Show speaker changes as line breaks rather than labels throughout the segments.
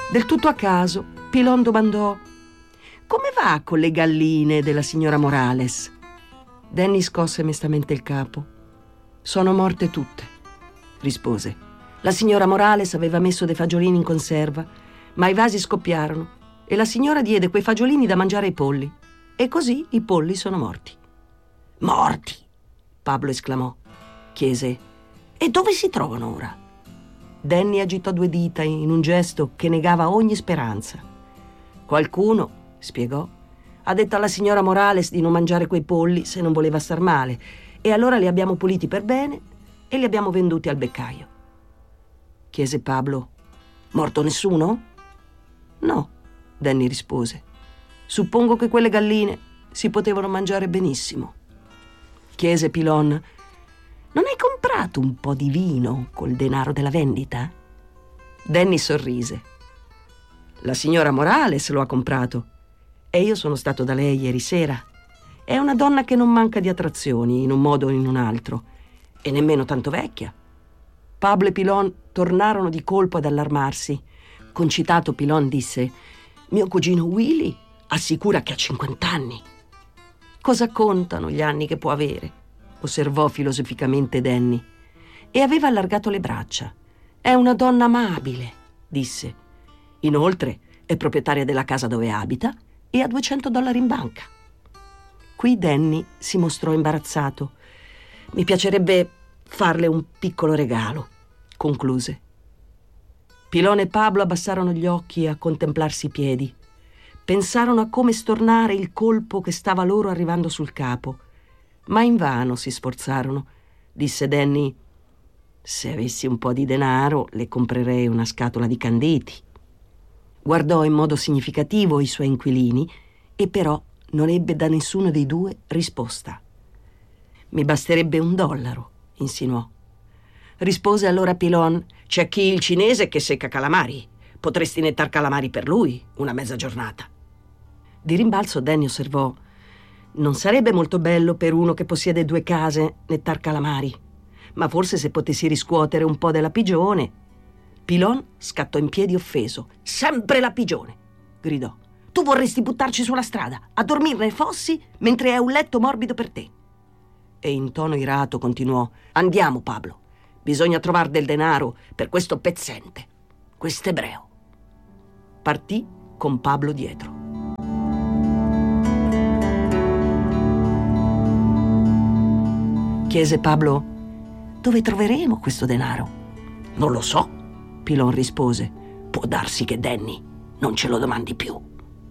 Del tutto a caso, Pilon domandò: «Come va con le galline della signora Morales?» Danny scosse mestamente il capo. «Sono morte tutte», rispose. «La signora Morales aveva messo dei fagiolini in conserva, ma i vasi scoppiarono e la signora diede quei fagiolini da mangiare ai polli. E così i polli sono morti». «Morti!» Pablo esclamò. Chiese: «E dove si trovano ora?» Danny agitò due dita in un gesto che negava ogni speranza. «Qualcuno», spiegò, «ha detto alla signora Morales di non mangiare quei polli se non voleva star male, e allora li abbiamo puliti per bene e li abbiamo venduti al beccaio». Chiese Pablo: «Morto nessuno?» «No», Danny rispose. «Suppongo che quelle galline si potevano mangiare benissimo». Chiese Pilon: «Non hai comprato un po' di vino col denaro della vendita?» Danny sorrise. «La signora Morales lo ha comprato e io sono stato da lei ieri sera. È una donna che non manca di attrazioni in un modo o in un altro, e nemmeno tanto vecchia». Pablo e Pilon tornarono di colpo ad allarmarsi. Concitato, Pilon disse: «Mio cugino Willy assicura che ha 50 anni». «Cosa contano gli anni che può avere?» osservò filosoficamente Danny. E aveva allargato le braccia. «È una donna amabile», disse. «Inoltre è proprietaria della casa dove abita e ha $200 in banca». Qui Danny si mostrò imbarazzato. «Mi piacerebbe farle un piccolo regalo», concluse. Pilon e Pablo abbassarono gli occhi a contemplarsi i piedi. Pensarono a come stornare il colpo che stava loro arrivando sul capo, ma invano si sforzarono. Disse Danny: «Se avessi un po' di denaro le comprerei una scatola di canditi». Guardò in modo significativo i suoi inquilini e però non ebbe da nessuno dei due risposta. «Mi basterebbe $1», insinuò. Rispose allora Pilon: «C'è chi il cinese che secca calamari. Potresti nettar calamari per lui una mezza giornata». Di rimbalzo Danny osservò: «Non sarebbe molto bello per uno che possiede 2 case nettar calamari, ma forse se potessi riscuotere un po' della pigione». Pilon scattò in piedi offeso. «Sempre la pigione!» gridò. «Tu vorresti buttarci sulla strada, a dormire nei fossi, mentre è un letto morbido per te». E in tono irato continuò: «Andiamo, Pablo. Bisogna trovare del denaro per questo pezzente, quest'ebreo». Partì con Pablo dietro. Chiese Pablo: «Dove troveremo questo denaro?» «Non lo so», Pilon rispose. «Può darsi che Danny non ce lo domandi più».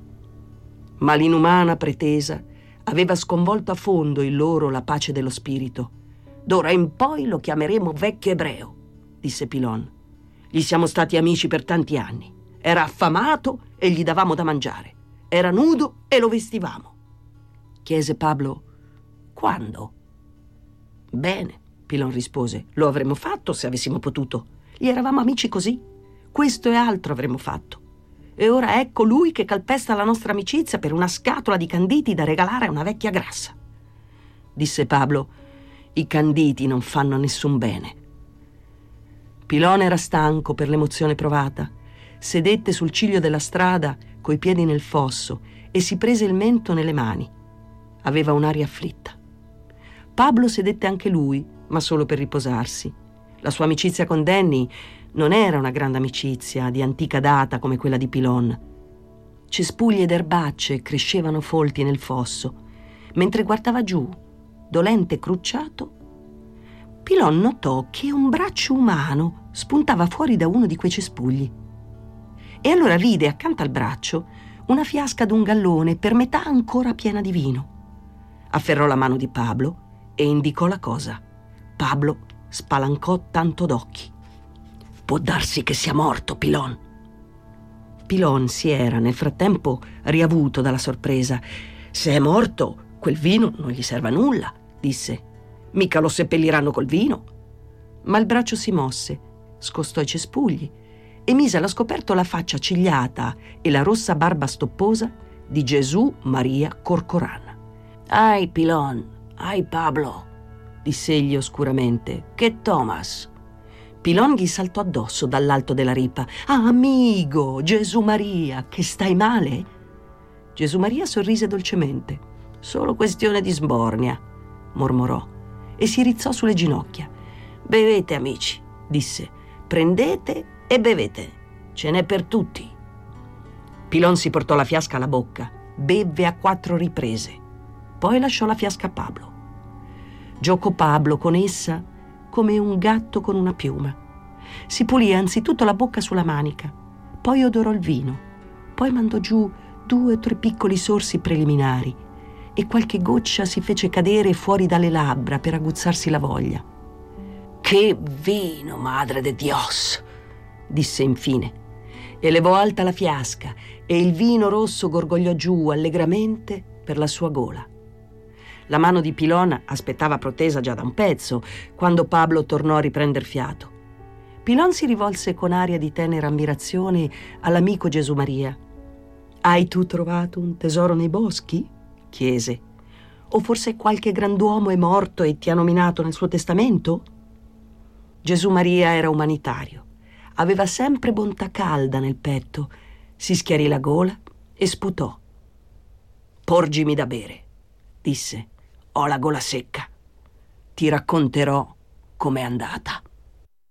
Ma l'inumana pretesa aveva sconvolto a fondo in loro la pace dello spirito. «D'ora in poi lo chiameremo vecchio ebreo», disse Pilon. «Gli siamo stati amici per tanti anni. Era affamato e gli davamo da mangiare. Era nudo e lo vestivamo». Chiese Pablo: «Quando?» «Bene», Pilon rispose, «lo avremmo fatto se avessimo potuto. Gli eravamo amici così. Questo e altro avremmo fatto. E ora ecco lui che calpesta la nostra amicizia per una scatola di canditi da regalare a una vecchia grassa». Disse Pablo: «I canditi non fanno nessun bene». Pilon era stanco per l'emozione provata. Sedette sul ciglio della strada coi piedi nel fosso e si prese il mento nelle mani. Aveva un'aria afflitta. Pablo sedette anche lui, ma solo per riposarsi. La sua amicizia con Danny non era una grande amicizia di antica data come quella di Pilon. Cespugli ed erbacce crescevano folti nel fosso. Mentre guardava giù, dolente e crucciato, Pilon notò che un braccio umano spuntava fuori da uno di quei cespugli. E allora vide accanto al braccio una fiasca d'un gallone per metà ancora piena di vino. Afferrò la mano di Pablo e indicò la cosa. Pablo spalancò tanto d'occhi. «Può darsi che sia morto, Pilon». Pilon si era nel frattempo riavuto dalla sorpresa. «Se è morto, quel vino non gli serve a nulla», disse. «Mica lo seppelliranno col vino». Ma il braccio si mosse, scostò i cespugli e mise allo scoperto la faccia cigliata e la rossa barba stopposa di Gesù Maria Corcoran. «Ai, Pilon, ai, Pablo», disse egli oscuramente, «che Thomas». Pilon gli saltò addosso dall'alto della ripa. «Ah, amico, Gesù Maria, che stai male?» Gesù Maria sorrise dolcemente. «Solo questione di sbornia», mormorò, e si rizzò sulle ginocchia. «Bevete, amici», disse. «Prendete e bevete. Ce n'è per tutti». Pilon si portò la fiasca alla bocca, bevve a 4 riprese. Poi lasciò la fiasca a Pablo. Giocò Pablo con essa come un gatto con una piuma. Si pulì anzitutto la bocca sulla manica, poi odorò il vino, poi mandò giù 2 o 3 piccoli sorsi preliminari e qualche goccia si fece cadere fuori dalle labbra per aguzzarsi la voglia. «Che vino, madre de Dios!» disse infine. Elevò alta la fiasca e il vino rosso gorgogliò giù allegramente per la sua gola. La mano di Pilon aspettava protesa già da un pezzo, quando Pablo tornò a riprender fiato. Pilon si rivolse con aria di tenera ammirazione all'amico Gesù Maria. «Hai tu trovato un tesoro nei boschi?» chiese. «O forse qualche grand'uomo è morto e ti ha nominato nel suo testamento?» Gesù Maria era umanitario. Aveva sempre bontà calda nel petto. Si schiarì la gola e sputò. «Porgimi da bere», disse. «Ho la gola secca. Ti racconterò com'è andata».